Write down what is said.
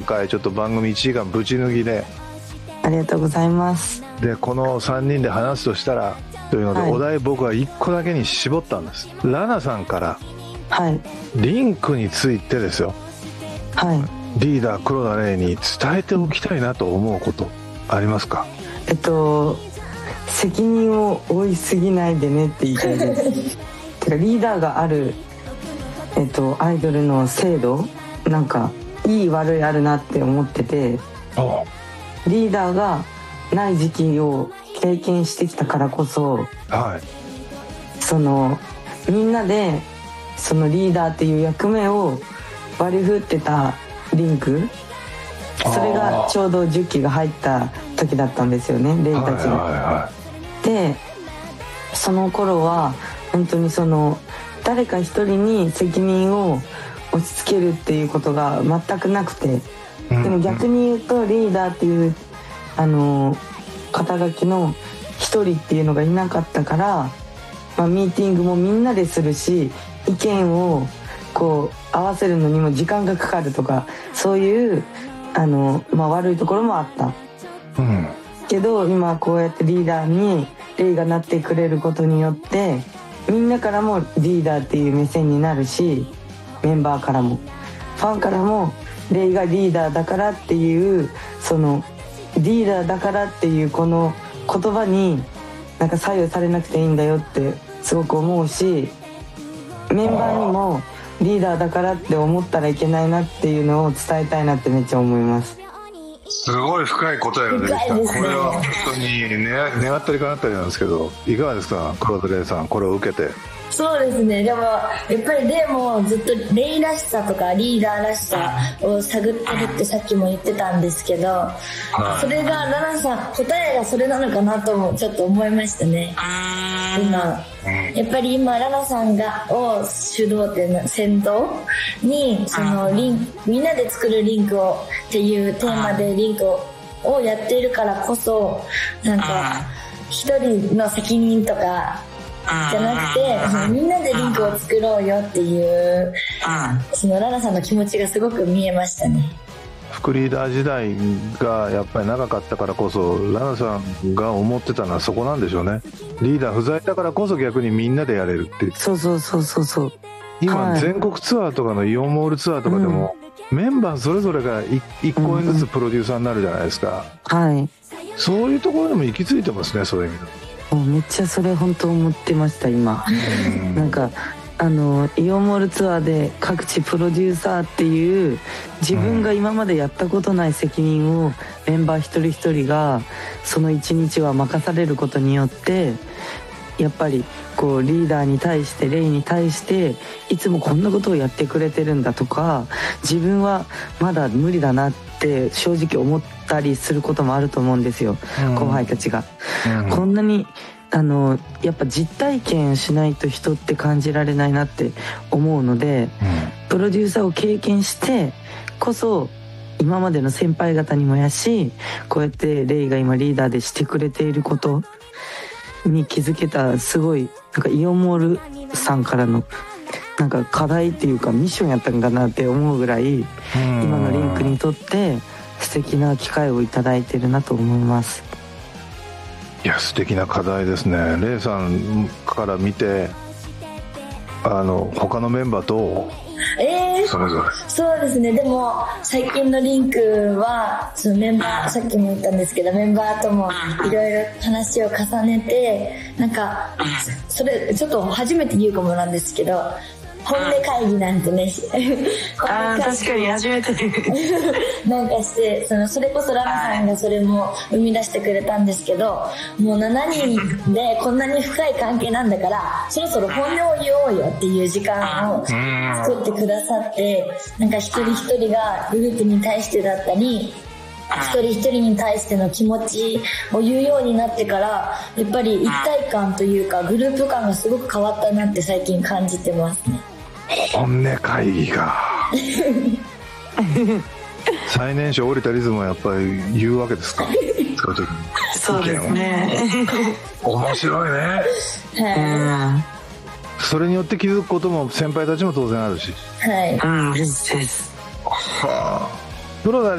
回ちょっと番組1時間ぶち抜きで、 ありがとうございます。 でこの3人で話すとしたらというので、お題僕は1個だけに絞ったんです。ラナさんからリンクについてですよ、リーダー黒田レイに伝えておきたいなと思うことありますか？ 責任を負いすぎないでねって言いたいですてかリーダーがある、アイドルの制度、なんかいい悪いあるなって思ってて、リーダーがない時期を経験してきたからこそ、みんなでそのリーダーっていう役目を割り振ってたリンク、それがちょうど10期が入った時だったんですよね、レイたちが。でその頃は本当に誰か一人に責任を押し付けるっていうことが全くなくて、でも逆に言うとリーダーっていう肩書きの一人っていうのがいなかったから、ミーティングもみんなでするし、意見をこう合わせるのにも時間がかかるとか、そういう悪いところもあった、けど今こうやってリーダーにレイがなってくれることによって、みんなからもリーダーっていう目線になるし、メンバーからもファンからもレイがリーダーだからっていう、リーダーだからっていうこの言葉になんか左右されなくていいんだよってすごく思うし、メンバーにもリーダーだからって思ったらいけないなっていうのを伝えたいなってめっちゃ思います。 すごい深い答えが出てきた。これは本当に願ったりかなったりなんですけど、いかがですか黒田レイさん、これを受けて。 そうですね、でもやっぱりレイもずっとレイらしさとかリーダーらしさを探ってるってさっきも言ってたんですけど、それがラナさん、答えがそれなのかなともちょっと思いましたね。やっぱり今ラナさんを主導って先導にみんなで作るリンクをっていうテーマでリンクをやっているからこそ、なんか一人の責任とかじゃなくて、みんなでリンクを作ろうよっていうラナさんの気持ちがすごく見えましたね。 副リーダー時代がやっぱり長かったからこそ、ラナさんが思ってたのはそこなんでしょうね。リーダー不在だからこそ逆にみんなでやれるっていう。 そう今、全国ツアーとかのイオンモールツアーとかでも、メンバーそれぞれが1公演ずつプロデューサーになるじゃないですか。そういうところでも行き着いてますね、そういう意味で。 めっちゃそれ本当思ってました今なんかイオンモールツアーで各地プロデューサーっていう自分が今までやったことない責任をメンバー一人一人がその一日は任されることによって、やっぱりこうリーダーに対してレイに対していつもこんなことをやってくれてるんだとか、自分はまだ無理だなって正直思ったりすることもあると思うんですよ、後輩たちが。こんなにやっぱ実体験しないと人って感じられないなって思うので、プロデューサーを経験してこそ今までの先輩方にもやし、こうやってレイが今リーダーでしてくれていることに気づけた、すごいなんかイオンモールさんからのなんか課題っていうかミッションやったんかなって思うぐらい、今のリンクにとって素敵な機会をいただいてるなと思います。 いや、素敵な課題ですね。レイさんから見て他のメンバーどう？それぞれ。 そうですね、でも最近のリンクはそのメンバー、さっきも言ったんですけど、メンバーともいろいろ話を重ねて、なんかそれちょっと初めて言うかもなんですけど、本音会議なんてね確かに初めてなんかしてそれこそラナさんがそれも生み出してくれたんですけど、もう7人でこんなに深い関係なんだからそろそろ本音を言おうよっていう時間を作ってくださって、なんか一人一人がグループに対してだったり一人一人に対しての気持ちを言うようになってから、やっぱり一体感というかグループ感がすごく変わったなって最近感じてますね。 本音会議が最年少降りたリズムはやっぱり言うわけですか？使う時に。 そうですね面白いね。それによって気づくことも先輩たちも当然あるし。 はい。 です。 はあ。プロだ